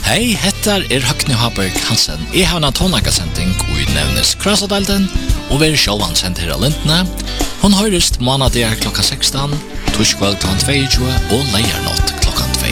Hei, hettar Høgni Haberg Hansen. Jeg har en tonakasending og nevnes Krasadalden, og vi sjåvan sendt her av Lintene. Hun høyrest måneder klokka 16, torskveld kl. 22 og leiernatt.